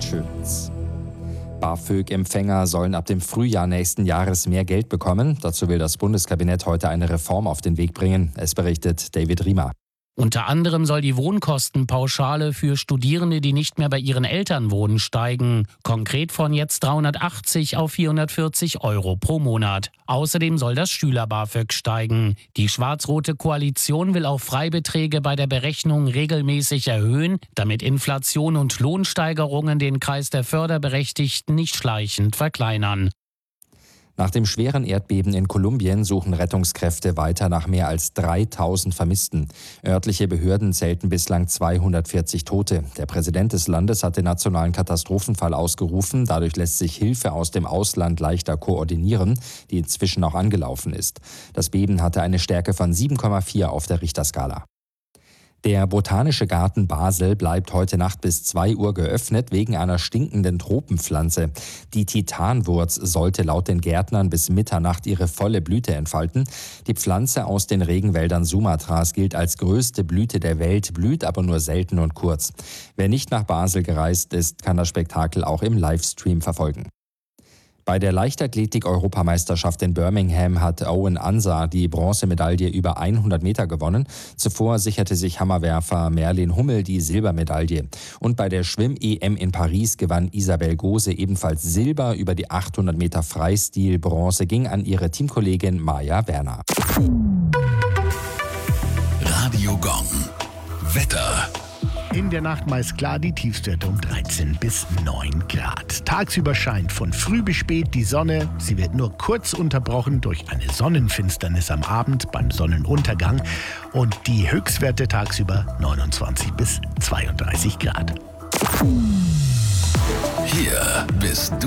Schöns. BAföG-Empfänger sollen ab dem Frühjahr nächsten Jahres mehr Geld bekommen. Dazu will das Bundeskabinett heute eine Reform auf den Weg bringen. Es berichtet David Riemer. Unter anderem soll die Wohnkostenpauschale für Studierende, die nicht mehr bei ihren Eltern wohnen, steigen. Konkret von jetzt 380 auf 440 Euro pro Monat. Außerdem soll das Schüler-BAföG steigen. Die schwarz-rote Koalition will auch Freibeträge bei der Berechnung regelmäßig erhöhen, damit Inflation und Lohnsteigerungen den Kreis der Förderberechtigten nicht schleichend verkleinern. Nach dem schweren Erdbeben in Kolumbien suchen Rettungskräfte weiter nach mehr als 3000 Vermissten. Örtliche Behörden zählten bislang 240 Tote. Der Präsident des Landes hat den nationalen Katastrophenfall ausgerufen. Dadurch lässt sich Hilfe aus dem Ausland leichter koordinieren, die inzwischen auch angelaufen ist. Das Beben hatte eine Stärke von 7,4 auf der Richterskala. Der Botanische Garten Basel bleibt heute Nacht bis 2 Uhr geöffnet wegen einer stinkenden Tropenpflanze. Die Titanwurz sollte laut den Gärtnern bis Mitternacht ihre volle Blüte entfalten. Die Pflanze aus den Regenwäldern Sumatras gilt als größte Blüte der Welt, blüht aber nur selten und kurz. Wer nicht nach Basel gereist ist, kann das Spektakel auch im Livestream verfolgen. Bei der Leichtathletik-Europameisterschaft in Birmingham hat Owen Ansah die Bronzemedaille über 100 Meter gewonnen. Zuvor sicherte sich Hammerwerfer Merlin Hummel die Silbermedaille. Und bei der Schwimm-EM in Paris gewann Isabel Gose ebenfalls Silber. Über die 800 Meter Freistil. Bronze ging an ihre Teamkollegin Maja Werner. Radio Gong. Wetter. In der Nacht meist klar, die Tiefstwerte um 13 bis 9 Grad. Tagsüber scheint von früh bis spät die Sonne. Sie wird nur kurz unterbrochen durch eine Sonnenfinsternis am Abend beim Sonnenuntergang. Und die Höchstwerte tagsüber 29 bis 32 Grad. Hier bist du